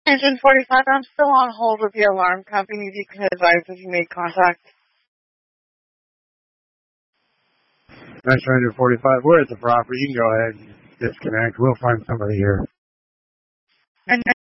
Engine 45, I'm still on hold with the alarm company. You can advise if you made contact. Nice Ranger 45, we're at the property. You can go ahead and disconnect. We'll find somebody here. And